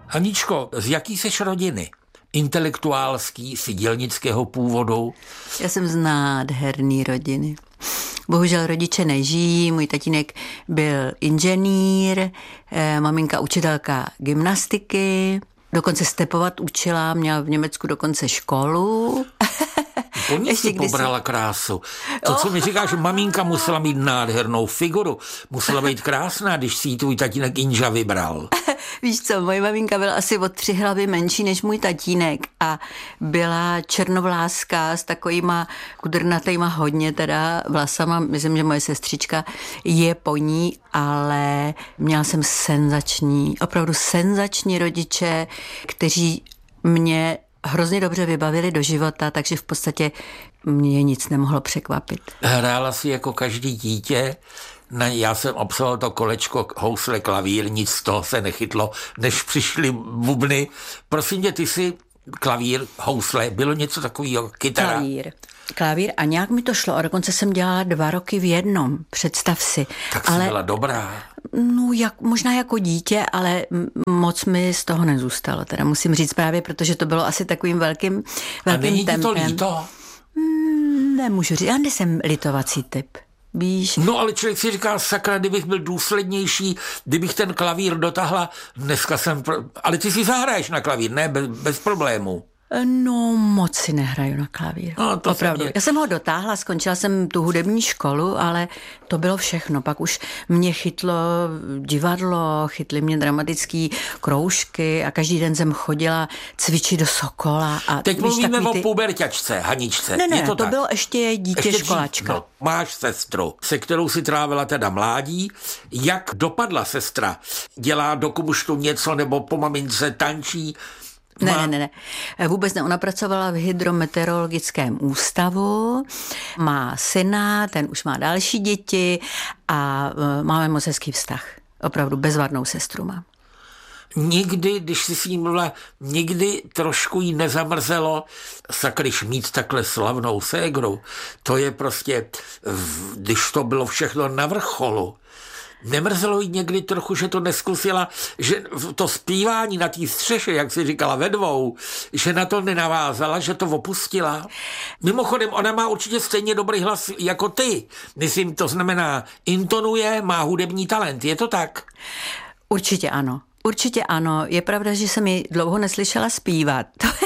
Haničko, z jaký seš rodiny? Intelektuálský, dělnického původu? Já jsem z nádherný rodiny. Bohužel rodiče nežijí, můj tatínek byl inženýr, maminka učitelka gymnastiky, dokonce stepovat učila, měla v Německu dokonce školu. Po ní si pobrala krásu. To, co mi říkáš, že maminka musela mít nádhernou figuru, musela být krásná, když si ji tvůj tatínek Inža vybral. Víš co, moje maminka byla asi o 3 hlavy menší než můj tatínek a byla černovláská s takovýma kudrnatejma hodně teda vlasama. Myslím, že moje sestřička je po ní, ale měla jsem opravdu senzační rodiče, kteří mě hrozně dobře vybavili do života, takže v podstatě mě nic nemohlo překvapit. Hrála si jako každý dítě. Já jsem absolvoval to kolečko, housle, klavír, nic z toho se nechytlo, než přišly bubny. Prosím tě, ty si klavír, housle, bylo něco takového, kytara? Klavír a nějak mi to šlo a dokonce jsem dělala 2 roky v jednom, představ si. Tak jsi byla dobrá. No, možná jako dítě, ale moc mi z toho nezůstalo, teda musím říct právě, protože to bylo asi takovým velkým tempem. A není ti to líto? Nemůžu říct, já nejsem litovací typ. Víš? No ale člověk si říká, sakra, kdybych byl důslednější, kdybych ten klavír dotáhla, ale ty si zahraješ na klavír, ne? Bez problémů. No, moc si nehraju na klavír. No, to opravdu. Já jsem ho dotáhla, skončila jsem tu hudební školu, ale to bylo všechno. Pak už mě chytlo divadlo, chytly mě dramatický kroužky a každý den jsem chodila cvičit do Sokola. A teď mluvíme o puberťačce, Haničce. Ne, to bylo ještě dítě školáčka. No, máš sestru, se kterou si trávila teda mládí. Jak dopadla sestra? Dělá do kumštu něco nebo po mamince tančí? Ne. Vůbec ne. Ona pracovala v hydrometeorologickém ústavu, má syna, ten už má další děti a máme moc hezký vztah. Opravdu bezvadnou sestru mám. Nikdy, když jsi s ní mluvila, nikdy trošku jí nezamrzelo, sakryš mít takhle slavnou ségru, to je prostě, když to bylo všechno na vrcholu. Nemrzelo jí někdy trochu, že to neskusila, že to zpívání na té střeše, jak jsi říkala, ve 2, že na to nenavázala, že to opustila? Mimochodem, ona má určitě stejně dobrý hlas jako ty. Myslím, to znamená, intonuje, má hudební talent. Je to tak? Určitě ano. Je pravda, že jsem ji dlouho neslyšela zpívat.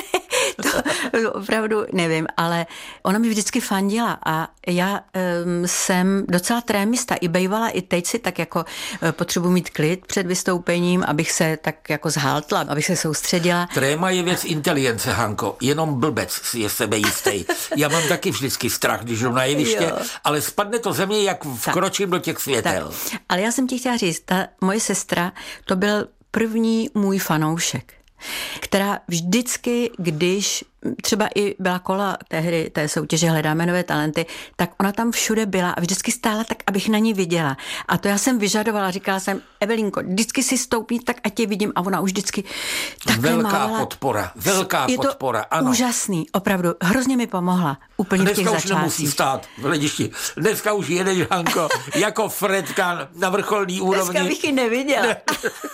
To opravdu nevím, ale ona mi vždycky fandila a já jsem docela trémista i bejvala, i teď si tak jako potřebuji mít klid před vystoupením, abych se tak jako zháltla, abych se soustředila. Tréma je věc inteligence, Hanko, jenom blbec je sebejistý. Já mám taky vždycky strach, když jdu na jeviště, ale spadne to ze mě, jak vkročím do těch světel. Tak. Ale já jsem ti chtěla říct, ta moje sestra, to byl první můj fanoušek, která vždycky, když třeba i byla kola tehdy té soutěže Hledáme nové talenty, tak ona tam všude byla a vždycky stála tak, abych na ní viděla. A to já jsem vyžadovala, říkala jsem, Evelinko, vždycky si stoupni tak, ať tě vidím, a ona už vždycky takhle velká mávala. Velká podpora, ano. Úžasný, opravdu, hrozně mi pomohla, úplně v těch začátcích. Dneska už nemusí stát v hledišti. Dneska už jedeš, Hanko, jako Fredka na vrcholný úrovni. Dneska bych ji neviděla. Ne.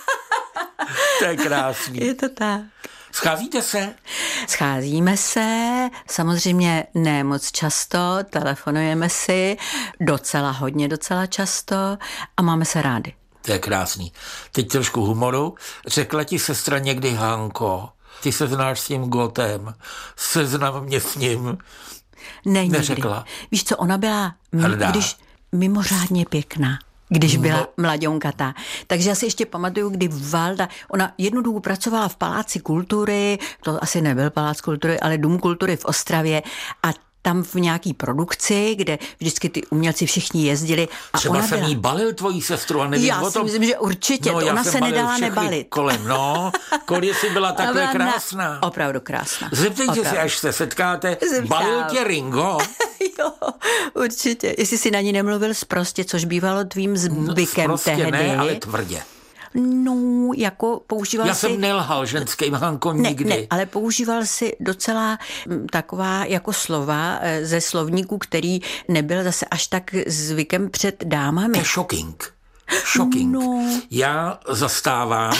To je krásný. Je to tak. Scházíte se? Scházíme se, samozřejmě ne moc často, telefonujeme si docela často a máme se rádi. To je krásný. Teď trošku humoru. Řekla ti sestra někdy, Hanko, ty se znáš s tím Gotem, seznam mě s ním. Ne, neřekla. Nikdy. Víš co, ona byla když mimořádně pěkná. Když byla mladionkatá. Takže já si ještě pamatuju, kdy Valda, ona jednu dobu pracovala v Paláci kultury, to asi nebyl Palác kultury, ale Dům kultury v Ostravě a tam v nějaký produkci, kde vždycky ty umělci všichni jezdili. A třeba ona jsem jí balil tvojí sestru a nevím já o tom. Já si myslím, že určitě, no, to ona se nedala nebalit. Kolem, kolik jsi byla takhle krásná. Opravdu krásná. Zeptejte si, až se setkáte, balil tě Ringo? Jo, určitě. Jestli si na ní nemluvil sprostě, což bývalo tvým zvykem tehdy. Ne, ale tvrdě. No, jako používal Já jsem nelhal ženským, Hanko, nikdy. Ne, ale používal si docela taková jako slova ze slovníku, který nebyl zase až tak zvykem před dámami. To je shocking. No. Já zastávám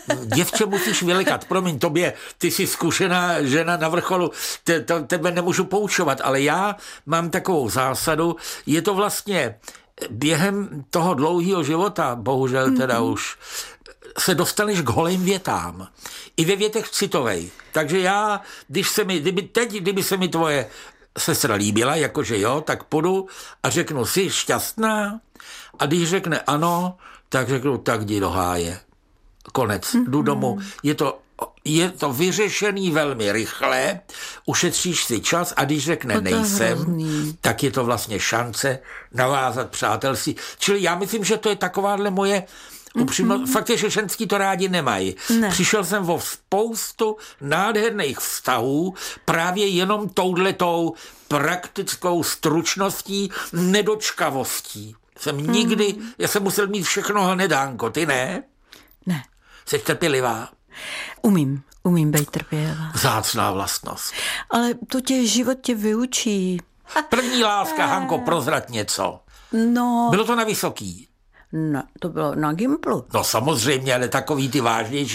Děvče musíš vylekat. Promiň, tobě, ty jsi zkušená žena na vrcholu, tebe nemůžu poučovat, ale já mám takovou zásadu, je to vlastně během toho dlouhého života, bohužel teda už, se dostaneš k holým větám. I ve větech citovej. Takže já, kdyby se mi tvoje sestra líbila, jakože jo, tak půjdu a řeknu, jsi šťastná? A když řekne ano, tak řeknu, tak jdi do háje. Konec, jdu domů. Je to vyřešený velmi rychle, ušetříš si čas a když řekne nejsem, tak je to vlastně šance navázat přátelství. Čili já myslím, že to je takováhle moje upřímnost. Fakt je, že ženský to rádi nemají. Ne. Přišel jsem o spoustu nádherných vztahů právě jenom touhletou praktickou stručností, nedočkavostí. Já jsem musel mít všechno hnedánko, ty ne? Ne. Jsi trpělivá? Umím být trpělivá. Vzácná vlastnost. Ale to život tě vyučí. První láska, Hanko, prozrať něco. No. Bylo to na Vysoký? No, to bylo na Gimplu. No samozřejmě, ale takový ty vážnější.